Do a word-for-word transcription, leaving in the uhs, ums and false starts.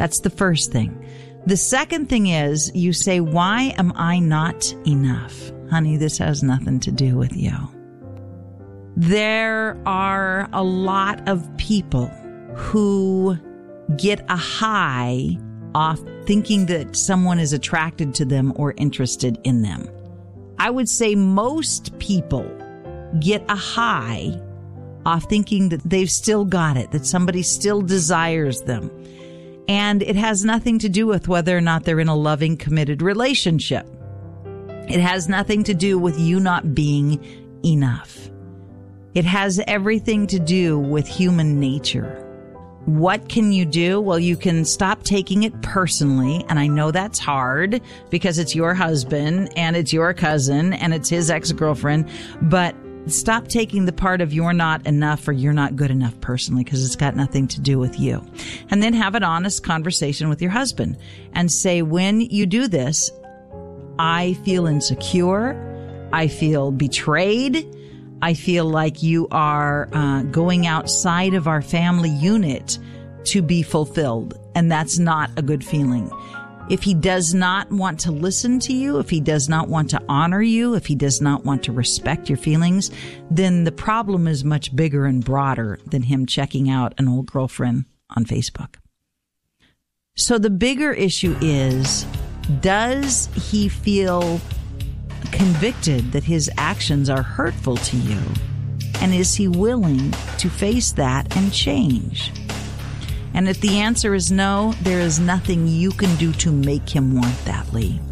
That's the first thing. The second thing is you say, why am I not enough? Honey, this has nothing to do with you. There are a lot of people who get a high off thinking that someone is attracted to them or interested in them. I would say most people get a high off thinking that they've still got it, that somebody still desires them. And it has nothing to do with whether or not they're in a loving, committed relationship. It has nothing to do with you not being enough. It has everything to do with human nature. What can you do? Well, you can stop taking it personally. And I know that's hard because it's your husband and it's your cousin and it's his ex-girlfriend. But stop taking the part of you're not enough or you're not good enough personally, because it's got nothing to do with you. And then have an honest conversation with your husband and say, when you do this, I feel insecure. I feel betrayed. I feel like you are uh, going outside of our family unit to be fulfilled. And that's not a good feeling. If he does not want to listen to you, if he does not want to honor you, if he does not want to respect your feelings, then the problem is much bigger and broader than him checking out an old girlfriend on Facebook. So the bigger issue is, does he feel convicted that his actions are hurtful to you? And is he willing to face that and change? And if the answer is no, there is nothing you can do to make him want that, Lee.